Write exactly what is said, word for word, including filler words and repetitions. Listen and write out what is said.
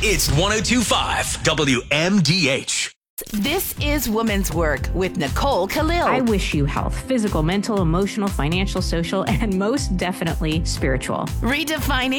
It's one oh two point five W M D H. This is Woman's Work with Nicole Khalil. I wish you health, physical, mental, emotional, financial, social, and most definitely spiritual. Redefining